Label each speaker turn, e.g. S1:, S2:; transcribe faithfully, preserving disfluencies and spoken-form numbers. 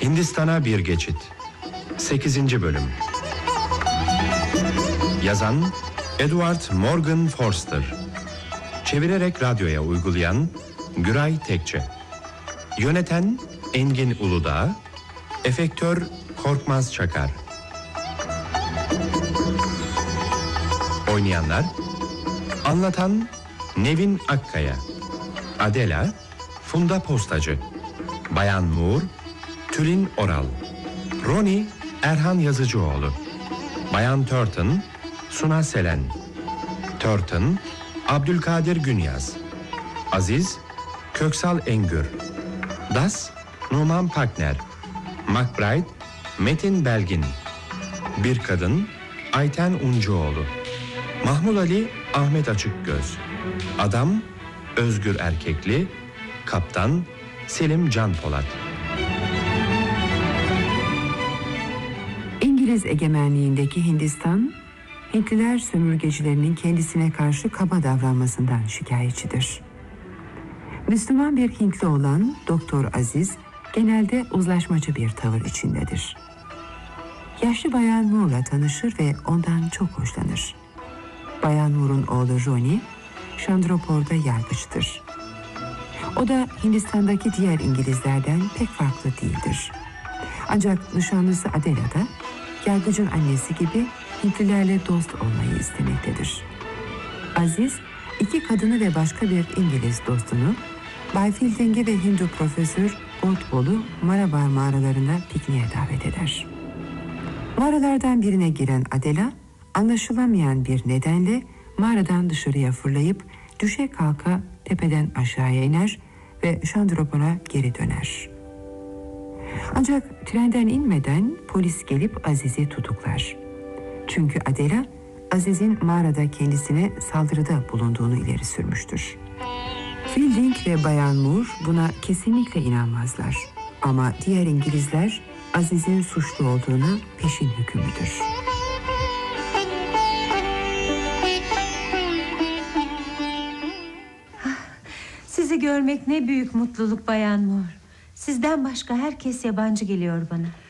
S1: Hindistan'a bir geçit. sekizinci bölüm. Yazan Edward Morgan Forster. Çevirerek radyoya uygulayan Güray Tekçe. Yöneten Engin Uludağ. Efektör Korkmaz Çakar. Oynayanlar: Anlatan Nevin Akkaya, Adela Funda Postacı, Bayan Moore Tülin Oral, Roni Erhan Yazıcıoğlu, Bayan Turton Suna Selen, Turton Abdülkadir Günyaz, Aziz Köksal Engür, Das Numan Pakner, McBride Metin Belgin, Bir Kadın Ayten Uncuoğlu, Mahmud Ali Ahmet Açıkgöz, Adam Özgür Erkekli, Kaptan Selim Can Polat.
S2: İngiliz egemenliğindeki Hindistan, Hintliler sömürgecilerinin kendisine karşı kaba davranmasından şikayetçidir. Müslüman bir Hintli olan Doktor Aziz, genelde uzlaşmacı bir tavır içindedir. Yaşlı Bayan Moore'la tanışır ve ondan çok hoşlanır. Bayan Moore'un oğlu Roni, Chandropor'da yargıçtır. O da Hindistan'daki diğer İngilizlerden pek farklı değildir. Ancak nişanlısı Adela da yargıcın annesi gibi Hintlilerle dost olmayı istemektedir. Aziz, iki kadını ve başka bir İngiliz dostunu Bay Fielding'i ve Hindu profesör Otbol'u Marabar mağaralarına pikniğe davet eder. Mağaralardan birine giren Adela, anlaşılamayan bir nedenle mağaradan dışarıya fırlayıp düşe kalka tepeden aşağıya iner ve Chandropor'a geri döner. Ancak trenden inmeden polis gelip Aziz'i tutuklar. Çünkü Adela, Aziz'in mağarada kendisine saldırıda bulunduğunu ileri sürmüştür. Fielding ve Bayan Moore buna kesinlikle inanmazlar. Ama diğer İngilizler Aziz'in suçlu olduğuna peşin hükümlüdür.
S3: Sizi görmek ne büyük mutluluk Bayan Moore. Sizden başka herkes yabancı geliyor bana.